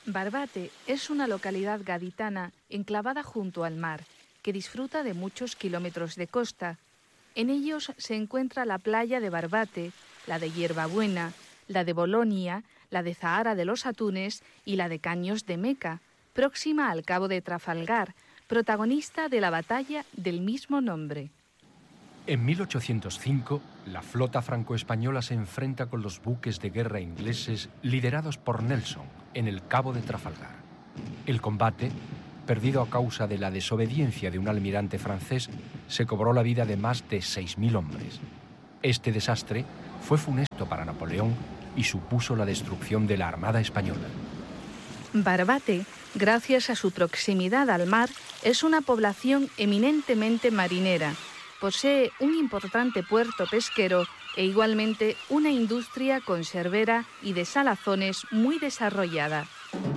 Barbate es una localidad gaditana enclavada junto al mar, que disfruta de muchos kilómetros de costa. En ellos se encuentra la playa de Barbate, la de Hierbabuena, la de Bolonia, la de Zahara de los Atunes y la de Caños de Meca, próxima al Cabo de Trafalgar, protagonista de la batalla del mismo nombre. En 1805, la flota franco-española se enfrenta con los buques de guerra ingleses liderados por Nelson en el Cabo de Trafalgar. El combate, perdido a causa de la desobediencia de un almirante francés, se cobró la vida de más de 6.000 hombres. Este desastre fue funesto para Napoleón y supuso la destrucción de la Armada española. Barbate, gracias a su proximidad al mar, es una población eminentemente marinera. Posee un importante puerto pesquero e igualmente una industria conservera y de salazones muy desarrollada.